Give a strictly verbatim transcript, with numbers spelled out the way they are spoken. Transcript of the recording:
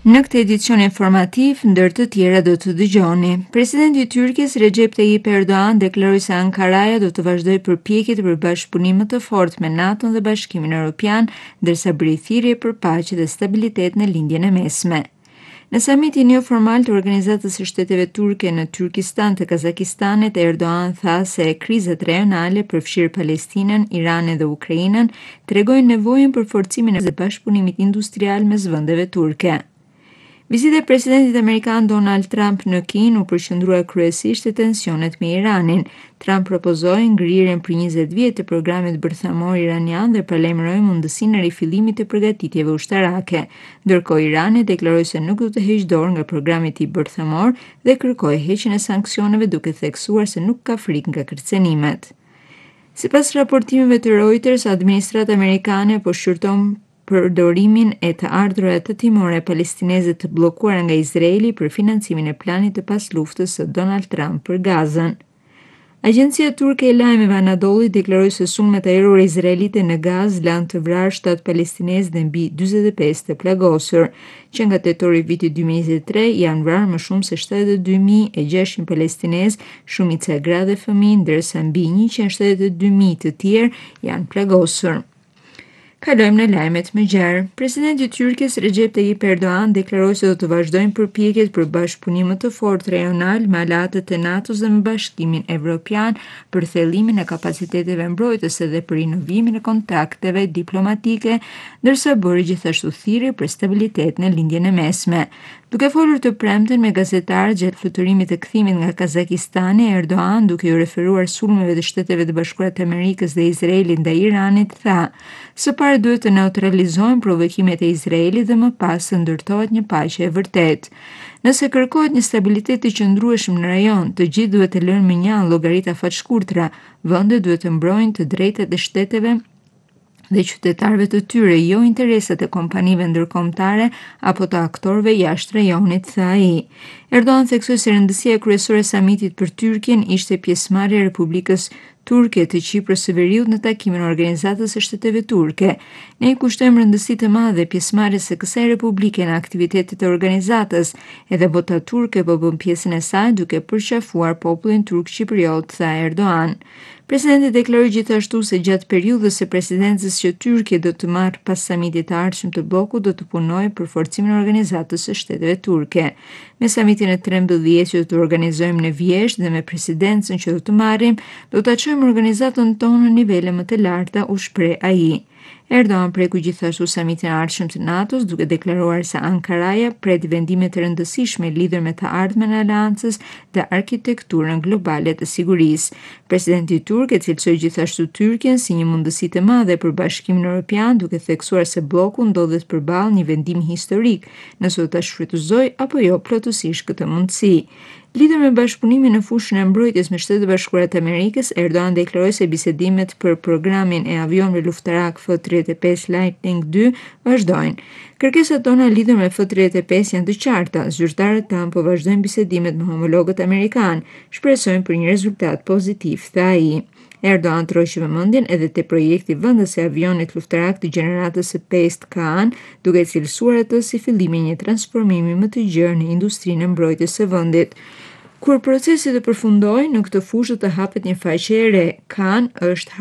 Në këtë edicion informativ, ndër të tjera do të dëgjoni. Presidenti i Turqisë Recep Tayyip Erdogan deklaroi se Ankaraja do të vazhdojë përpjekjet për bashkëpunim më të fortë me NATO dhe Bashkimin Evropian, ndërsa bëri thirrje për paqe dhe stabilitet në lindjen e mesme. Në samitin jo formal të Organizatës së Shteteve Turke në Turkistan të Kazakistanit, Erdogan tha se krizat rajonale përfshirë Palestinën, Iranin dhe Ukrainën tregojnë nevojën për forcimin e bashkëpunimit industrial mes vendeve turke. Vizita e presidentit amerikan Donald Trump në Kinë u përqendrua kryesisht te tensionet me Iranin. Trump propozoi ngrirjen për njëzet vjet të programit bërthamor iranian dhe paralajmëroi mundësinë e rifillimit të përgatitjeve ushtarake. Ndërkohë Irani deklaroi se nuk do të heqë dorë nga programi i tij bërthamor dhe kërkoi heqjen e sanksioneve duke theksuar se nuk ka frikë nga kërcenimet. Sipas raportimeve të Reuters, administrata amerikane po shqyrton përdorimin e të ardhurave të timore palestineze të bllokuara nga Izraeli për financimin e planit të pasluftës së Donald Trump për Gazën. Agjencia turke e lajmeve Anadolu deklaroi se sulmet ajrore izraelite në Gazë lanë të vrarë shtatë palestinezë dhe mbi dyzet e pesë të plagosur, që nga tetori i vitit dy mijë e njëzet e tre janë vrarë më shumë se shtatëdhjetë e dy mijë e gjashtëqind palestinezë, shumica gra dhe fëmijë, ndërsa mbi njëqind e shtatëdhjetë e dy mijë të tjerë janë plagosur. Kalojmë në lajmet më gjerë. Presidenti i Turqisë Recep Tayyip Erdogan deklaroi se do të vazhdojnë përpjekjet për bashkëpunim më të fortë rajonal me aleatët e NATO-s dhe me Bashkimin Evropian për thellimin e kapaciteteve mbrojtëse dhe për rinovimin e kontakteve diplomatike, ndërsa bëri gjithashtu thirrje për stabilitet në lindjen e mesme. Duke folur të premten me gazetarë gjatë fluturimit të kthimit nga Kazakistani, Erdogan, duke u referuar sulmeve të Shteteve të Bashkuara të Amerikës dhe Izraelit ndaj Iranit, tha: "Së pari duhet të neutralizohen provokimet e Izraelit dhe më pas të ndërtohet një paqe e vërtetë. Nëse kërkohet një stabilitet të qëndrueshëm në rajon, të gjithë duhet të lënë me një anë llogarit afatshkurtra, vendet duhet të mbrojnë të drejtat e shteteve dhe qytetarëve të tyre, jo interesat e kompanive ndërkombëtare apo të aktorëve jashtë rajonit", tha ai. Erdogan theksoi se rëndësia kryesore e samitit për Turqin ishte pjesëmarrja e Republikës Turke tëQiprës së Veriut në takimin e Organizatës së Shteteve Turke. "Ne i kushtojmë rëndësi të madhe pjesëmarrjes së kësaj republike në aktivitetet e organizatës, edhe bota turke po bën pjesën e saj duke përqafuar popullin turk qipriot", tha Erdogan. Presidenti deklaroi gjithashtu se gjatë periudhës së presidencës që Turqia do të marrë pas samitit të ardhshëm të bllokut do të punojë për forcimin e Organizatës së Shteteve Turke. Me samitin e trembëdhjetë që do të organizojmë në Vjeshtë dhe me presidencën që do të marrim, do ta çojmë organizatën tonë në nivele më të larta, u shpreh ai. Erdogan preku gjithashtu samitin e ardhshëm të NATO-s, duke deklaruar se Ankaraja pret vendime të rëndësishme lidhur me të ardhmen e aleancës dhe arkitekturën globale të sigurisë. Presidenti turk e cilësoi gjithashtu Turqin si një mundësi të madhe për Bashkimin Evropian, duke theksuar se bloku ndodhet përballë një vendimi historik, nëse do ta shfrytëzojë apo jo plotësisht këtë mundësi. Lidhur me bashkëpunimin në fushën e mbrojtjes me Shtetet e Bashkuara të Amerikës, Erdogan deklaroi se bisedimet për programin e avionëve luftarak F tridhjetë e pesë Lightning dy vazhdojnë. "Kërkesat tona lidhur me F tridhjetë e pesë janë të qarta. Zyrtarët tanë po vazhdojnë bisedimet me homologët amerikan. Shpresojmë për një rezultat pozitiv", tha ai. Erdogan troqi vëmendjen edhe te projekti vendas i avionit luftarak të gjeneratës së pestë Kaan, duke cilësuar atë si fillimi i një transformimi më të gjerë në industrinë e mbrojtjes së vendit. Kur procesi të përfundojë, në këtë fushë të hapet një faqe e re. Kaan është